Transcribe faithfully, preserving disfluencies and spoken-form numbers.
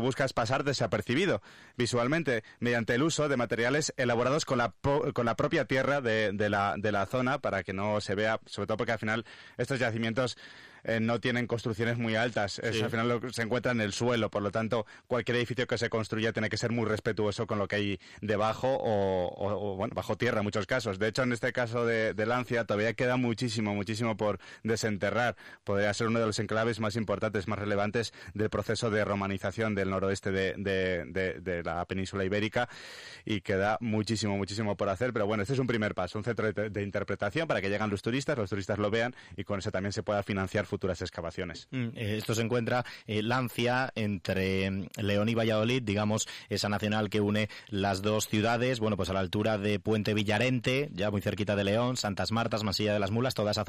busca es pasar desapercibido visualmente mediante el uso de materiales elaborados con la con la propia tierra de, de la de la zona, para que no se vea, sobre todo porque al final estos yacimientos eh, no tienen construcciones muy altas, es, sí. al final lo, se encuentra en el suelo, por lo tanto cualquier edificio que se construya tiene que ser muy respetuoso con lo que hay debajo o, o, o bueno, bajo tierra en muchos casos. De hecho, en este caso de, de Lancia todavía queda muchísimo, muchísimo por desenterrar. Podría ser uno de los enclaves más importantes, más relevantes del proceso de romanización del noroeste de, de, de, de la península ibérica, y queda muchísimo, muchísimo por hacer. Pero bueno, este es un primer paso, un centro de, de interpretación para que lleguen los turistas, los turistas lo vean y con eso también se pueda financiar futuras excavaciones. Mm, eh, esto se encuentra eh, Lancia entre León y Valladolid, digamos, esa nacional que une las dos ciudades, bueno, pues a la altura de Puente Villarente, ya muy cerquita de León, Santas Martas, Masilla de las Mulas, toda esa